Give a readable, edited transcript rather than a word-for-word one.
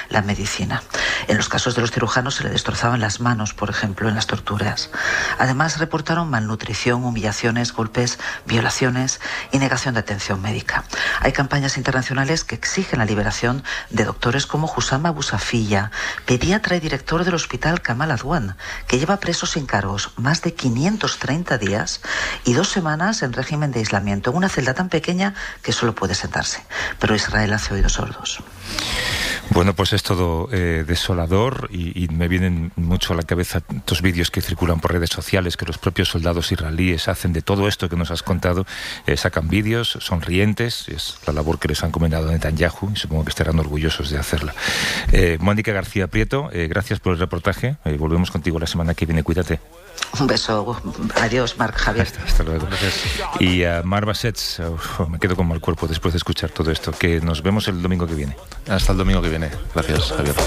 la medicina. En los casos de los cirujanos se le destrozaban las manos, por ejemplo, en las torturas. Además, reportaron malnutrición, humillaciones, golpes, violaciones y negación de atención médica. Hay campañas internacionales que exigen la liberación de doctores como Hussam Abu Safiya, pediatra y director del hospital Kamal Adwan, que lleva preso sin cargos más de 530 días y 2 semanas en régimen de aislamiento, en una celda tan pequeña que solo puede sentarse. Pero Israel hace oídos sordos. Bueno, pues es todo desolador y me vienen mucho a la cabeza estos vídeos que circulan por redes sociales, que los propios soldados israelíes hacen de todo esto que nos has contado, sacan vídeos sonrientes, es la labor que les han encomendado a Netanyahu y supongo que estarán orgullosos de hacerla. Mónica García Prieto, gracias por el reportaje, volvemos contigo la semana que viene, cuídate. Un beso, adiós Marc, Javier. Hasta luego. Gracias. Y a Mar Bassets, me quedo con mal cuerpo después de escuchar todo esto, que nos vemos el domingo que viene. Hasta el domingo que viene. Gracias, Javier.